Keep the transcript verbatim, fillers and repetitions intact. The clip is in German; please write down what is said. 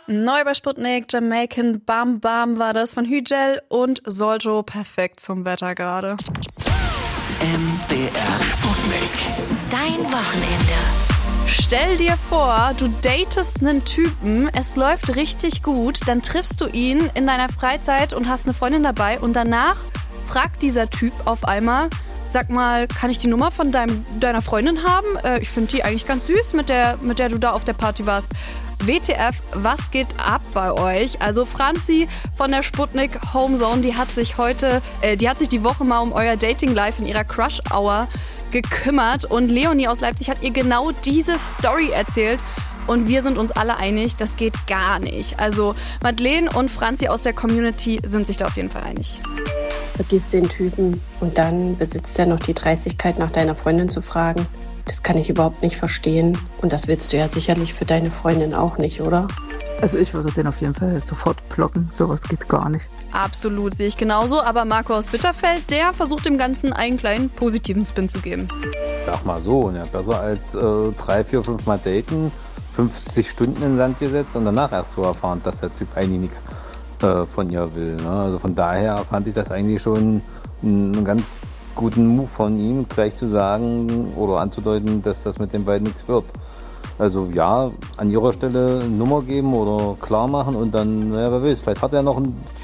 Neu bei Sputnik, Jamaican Bam Bam war das von Hügel und Solto, perfekt zum Wetter gerade. M D R Sputnik. Dein Wochenende. Stell dir vor, du datest einen Typen, es läuft richtig gut, dann triffst du ihn in deiner Freizeit und hast eine Freundin dabei und danach fragt dieser Typ auf einmal, sag mal, kann ich die Nummer von deinem, deiner Freundin haben? Äh, ich finde die eigentlich ganz süß, mit der, mit der du da auf der Party warst. W T F, was geht ab bei euch? Also Franzi von der Sputnik Homezone, die hat sich heute, äh, die hat sich die Woche mal um euer Dating Life in ihrer Crush Hour gekümmert und Leonie aus Leipzig hat ihr genau diese Story erzählt. Und wir sind uns alle einig, das geht gar nicht. Also Madeleine und Franzi aus der Community sind sich da auf jeden Fall einig. Vergiss den Typen und dann besitzt er noch die Dreistigkeit, nach deiner Freundin zu fragen. Das kann ich überhaupt nicht verstehen. Und das willst du ja sicherlich für deine Freundin auch nicht, oder? Also ich würde den auf jeden Fall sofort blocken. Sowas geht gar nicht. Absolut, sehe ich genauso. Aber Marco aus Bitterfeld, der versucht dem Ganzen einen kleinen positiven Spin zu geben. Sag mal so, ne? Besser als äh, drei, vier, fünf Mal daten, fünfzig Stunden in den Sand gesetzt und danach erst so erfahren, dass der Typ eigentlich nichts äh, von ihr will. Ne? Also von daher fand ich das eigentlich schon einen ganz guten Move von ihm, gleich zu sagen oder anzudeuten, dass das mit den beiden nichts wird. Also ja, an ihrer Stelle eine Nummer geben oder klar machen und dann, naja, wer weiß, vielleicht hat er noch ein